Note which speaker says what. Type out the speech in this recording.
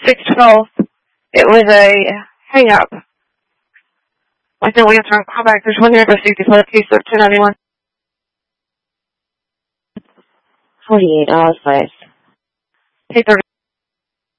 Speaker 1: 612. It was a hang-up. Like no answer on callback. There's one here for 65 case of 291.
Speaker 2: 48 Alice Place.
Speaker 1: Hey, 30.